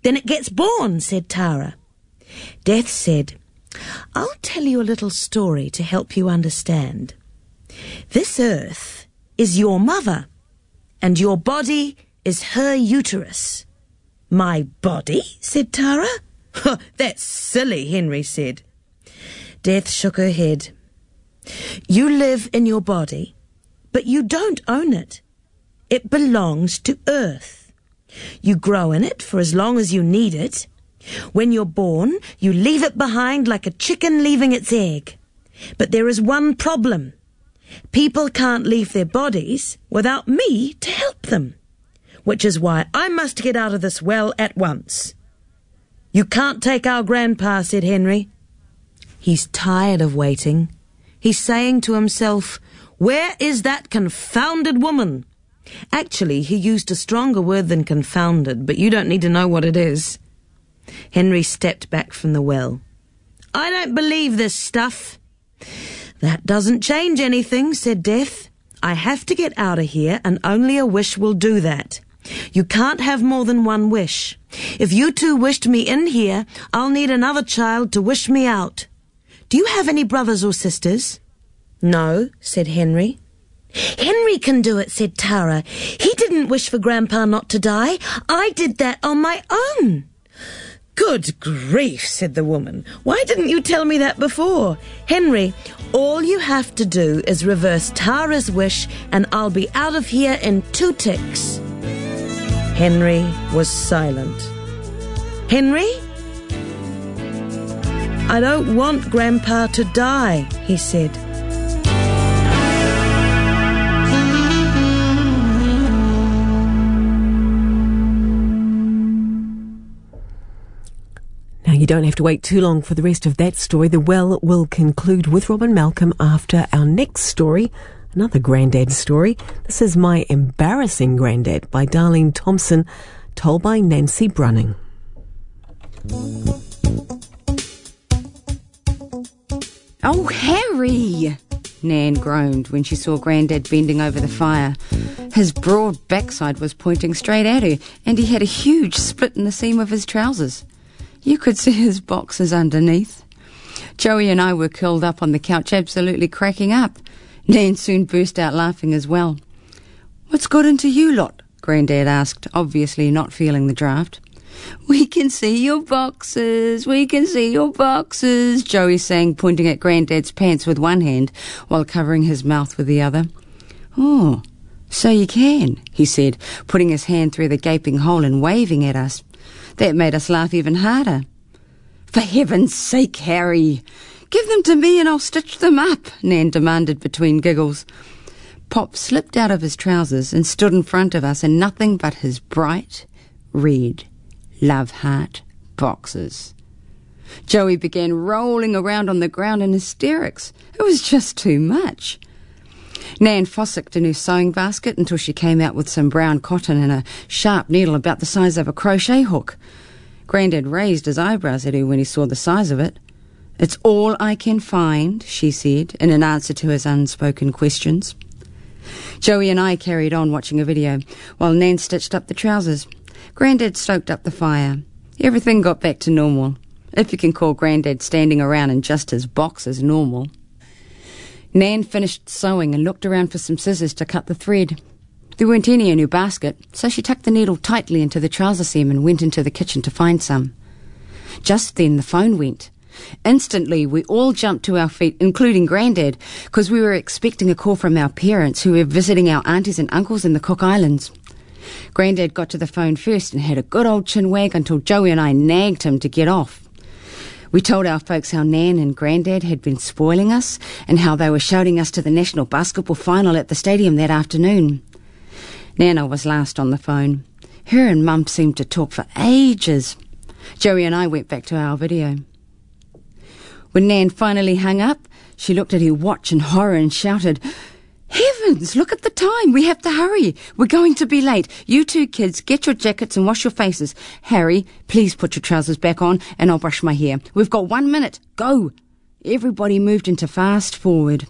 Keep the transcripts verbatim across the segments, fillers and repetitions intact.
Then it gets born, said Tara. Death said, I'll tell you a little story to help you understand. This earth is your mother, and your body is her uterus. My body? Said Tara. That's silly, Henry said. Death shook her head. You live in your body, but you don't own it. It belongs to Earth. You grow in it for as long as you need it. When you're born, you leave it behind like a chicken leaving its egg. But there is one problem. People can't leave their bodies without me to help them, which is why I must get out of this well at once. You can't take our grandpa, said Henry. He's tired of waiting. He's saying to himself, where is that confounded woman? Actually, he used a stronger word than confounded, but you don't need to know what it is. Henry stepped back from the well. I don't believe this stuff. That doesn't change anything, said Death. I have to get out of here, and only a wish will do that. You can't have more than one wish. If you two wished me in here, I'll need another child to wish me out. Do you have any brothers or sisters? No, said Henry. Henry can do it, said Tara. He didn't wish for Grandpa not to die. I did that on my own. Good grief, said the woman. Why didn't you tell me that before? Henry, all you have to do is reverse Tara's wish and I'll be out of here in two ticks. Henry was silent. Henry? I don't want Grandpa to die, he said. Now, you don't have to wait too long for the rest of that story. The Well will conclude with Robin Malcolm after our next story, another Grandad story. This is My Embarrassing Grandad by Darlene Thompson, told by Nancy Brunning. Oh, Harry! Nan groaned when she saw Grandad bending over the fire. His broad backside was pointing straight at her, and he had a huge split in the seam of his trousers. You could see his boxes underneath. Joey and I were curled up on the couch, absolutely cracking up. Nan soon burst out laughing as well. What's got into you lot? Grandad asked, obviously not feeling the draft. We can see your boxes, we can see your boxes, Joey sang, pointing at Grandad's pants with one hand while covering his mouth with the other. Oh, so you can, he said, putting his hand through the gaping hole and waving at us. That made us laugh even harder. For heaven's sake, Harry, give them to me and I'll stitch them up, Nan demanded between giggles. Pop slipped out of his trousers and stood in front of us in nothing but his bright red love heart boxes. Joey began rolling around on the ground in hysterics. It was just too much. Nan fossicked in her sewing basket until she came out with some brown cotton and a sharp needle about the size of a crochet hook. Grandad raised his eyebrows at her when he saw the size of it. It's all I can find, she said, in an answer to his unspoken questions. Joey and I carried on watching a video while Nan stitched up the trousers. Grandad stoked up the fire. Everything got back to normal, if you can call Grandad standing around in just his boxes normal. Nan finished sewing and looked around for some scissors to cut the thread. There weren't any in her basket, so she tucked the needle tightly into the trouser seam and went into the kitchen to find some. Just then the phone went. Instantly we all jumped to our feet, including Grandad, because we were expecting a call from our parents who were visiting our aunties and uncles in the Cook Islands. Grandad got to the phone first and had a good old chin wag until Joey and I nagged him to get off. We told our folks how Nan and Grandad had been spoiling us and how they were shouting us to the national basketball final at the stadium that afternoon. Nana was last on the phone. Her and Mum seemed to talk for ages. Joey and I went back to our video. When Nan finally hung up, she looked at her watch in horror and shouted, Heavens, look at the time. We have to hurry. We're going to be late. You two kids, get your jackets and wash your faces. Harry, please put your trousers back on and I'll brush my hair. We've got one minute. Go. Everybody moved into fast forward.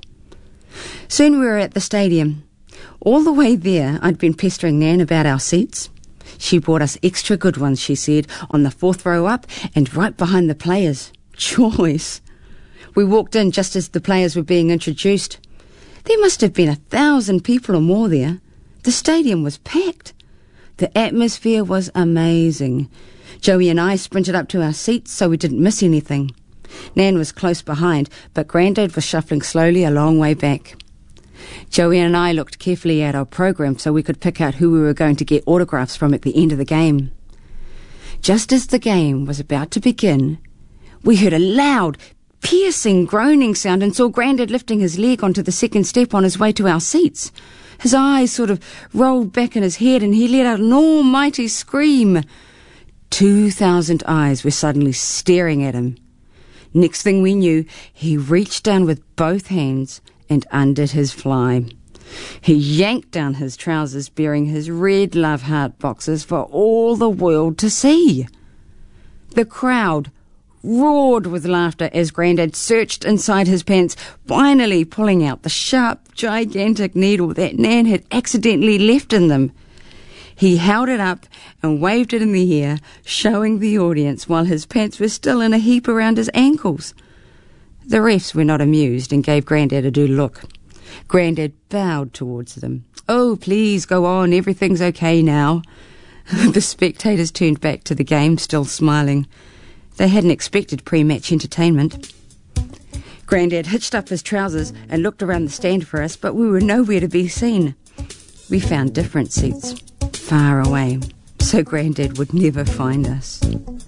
Soon we were at the stadium. All the way there, I'd been pestering Nan about our seats. She bought us extra good ones, she said, on the fourth row up and right behind the players. Choice. We walked in just as the players were being introduced. There must have been a thousand people or more there. The stadium was packed. The atmosphere was amazing. Joey and I sprinted up to our seats so we didn't miss anything. Nan was close behind, but Grandad was shuffling slowly a long way back. Joey and I looked carefully at our program so we could pick out who we were going to get autographs from at the end of the game. Just as the game was about to begin, we heard a loud, piercing groaning sound and saw Grandad lifting his leg onto the second step on his way to our seats. His eyes sort of rolled back in his head and he let out an almighty scream. Two thousand eyes were suddenly staring at him. Next thing we knew, he reached down with both hands and undid his fly. He yanked down his trousers bearing his red love heart boxes for all the world to see. The crowd roared with laughter as Grandad searched inside his pants, finally pulling out the sharp, gigantic needle that Nan had accidentally left in them. He held it up and waved it in the air, showing the audience while his pants were still in a heap around his ankles. The refs were not amused and gave Grandad a due look. Grandad bowed towards them. "Oh, please go on, everything's okay now." The spectators turned back to the game, still smiling. They hadn't expected pre-match entertainment. Grandad hitched up his trousers and looked around the stand for us, but we were nowhere to be seen. We found different seats, far away, so Grandad would never find us.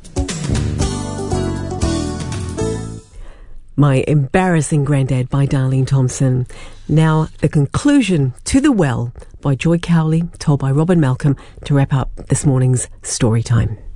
My Embarrassing Grandad by Darlene Thompson. Now, the conclusion to The Well by Joy Cowley, told by Robin Malcolm, to wrap up this morning's story time.